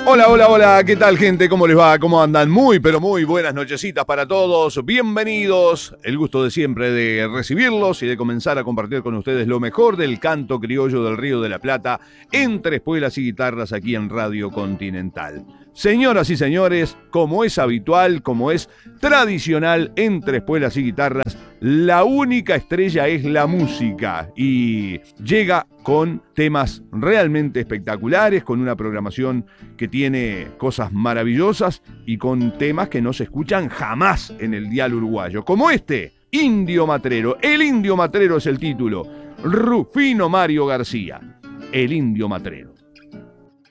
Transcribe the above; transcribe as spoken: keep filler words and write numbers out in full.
Hola, hola, hola, ¿qué tal, gente? ¿Cómo les va? ¿Cómo andan? Muy, pero muy buenas nochecitas para todos. Bienvenidos. El gusto de siempre de recibirlos y de comenzar a compartir con ustedes lo mejor del canto criollo del Río de la Plata entre espuelas y guitarras aquí en Radio Continental. Señoras y señores, como es habitual, como es tradicional entre espuelas y guitarras, la única estrella es la música y llega con temas realmente espectaculares, con una programación que tiene cosas maravillosas y con temas que no se escuchan jamás en el dial uruguayo, como este, Indio Matrero. El Indio Matrero es el título. Rufino Mario García, el Indio Matrero.